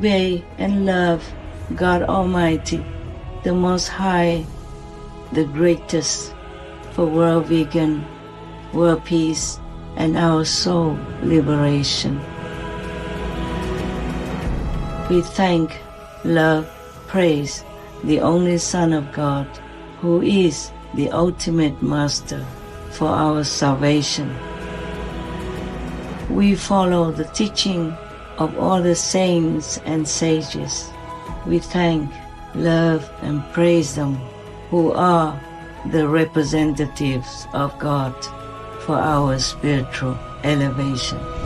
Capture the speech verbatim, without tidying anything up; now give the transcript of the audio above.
obey and love God Almighty, the Most High, the greatest, for world vegan, world peace, and our soul liberation. We thank, love, praise the only Son of God, who is the ultimate Master for our salvation. We follow the teaching of all the saints and sages. We thank, love, and praise them, who are the representatives of God for our spiritual elevation.